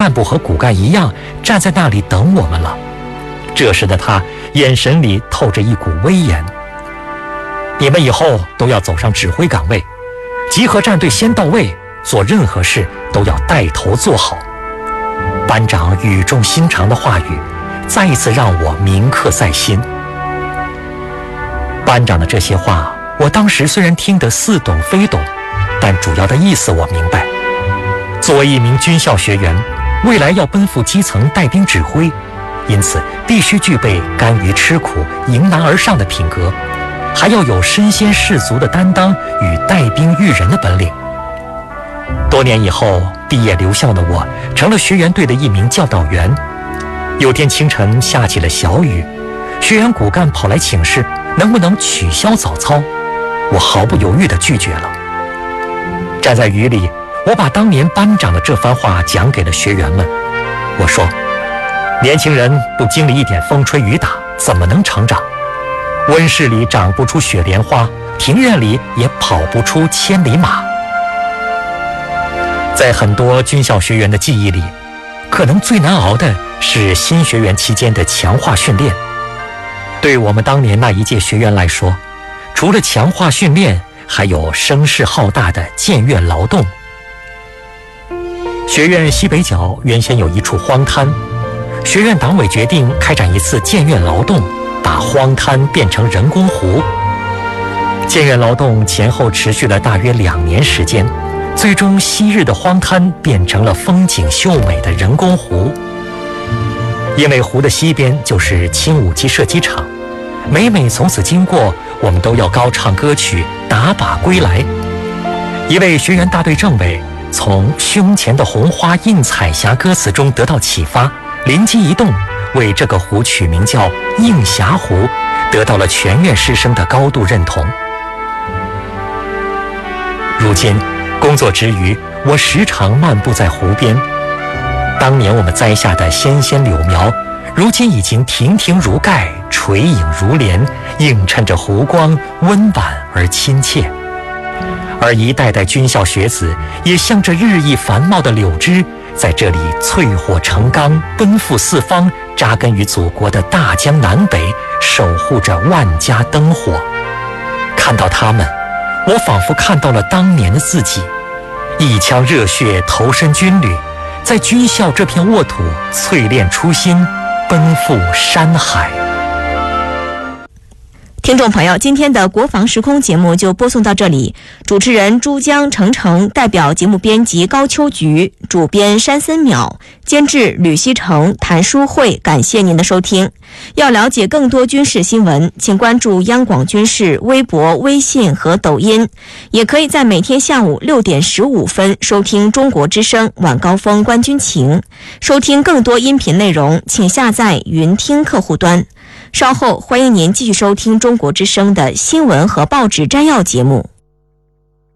干部和骨干一样站在那里等我们了。这时的他眼神里透着一股威严。你们以后都要走上指挥岗位，集合战队先到位，做任何事都要带头做好。班长语重心长的话语再一次让我铭刻在心。班长的这些话，我当时虽然听得似懂非懂，但主要的意思我明白。作为一名军校学员，未来要奔赴基层带兵指挥，因此必须具备甘于吃苦、迎难而上的品格，还要有身先士卒的担当与带兵育人的本领。多年以后，毕业留校的我成了学员队的一名教导员。有天清晨下起了小雨，学员骨干跑来请示能不能取消早操，我毫不犹豫地拒绝了。站在雨里，我把当年班长的这番话讲给了学员们。我说，年轻人不经历一点风吹雨打，怎么能成长？温室里长不出雪莲花，庭院里也跑不出千里马。在很多军校学员的记忆里，可能最难熬的是新学员期间的强化训练。对我们当年那一届学员来说，除了强化训练，还有声势浩大的建院劳动。学院西北角原先有一处荒滩，学院党委决定开展一次建院劳动，把荒滩变成人工湖。建院劳动前后持续了大约2年时间，最终昔日的荒滩变成了风景秀美的人工湖。因为湖的西边就是轻武器射击场，每从此经过，我们都要高唱歌曲《打靶归来》。一位学员大队政委从胸前的红花映彩霞歌词中得到启发，灵机一动，为这个湖取名叫映霞湖，得到了全院师生的高度认同。如今工作之余，我时常漫步在湖边，当年我们栽下的纤纤柳苗，如今已经亭亭如盖，垂影如莲，映衬着湖光，温婉而亲切。而一代代军校学子也像这日益繁茂的柳枝，在这里淬火成钢，奔赴四方，扎根于祖国的大江南北，守护着万家灯火。看到他们，我仿佛看到了当年的自己，一腔热血投身军旅，在军校这片沃土淬炼初心，奔赴山海。 听众朋友，今天的国防时空节目就播送到这里。主持人珠江程代表节目编辑高秋菊，主编山森淼，监制吕希成、谭淑慧，感谢您的收听。要了解更多军事新闻，请关注央广军事微博、微信和抖音，也可以在每天下午6点15分收听中国之声晚高峰观军情。收听更多音频内容，请下载云听客户端。稍后欢迎您继续收听中国之声的新闻和报纸摘要节目。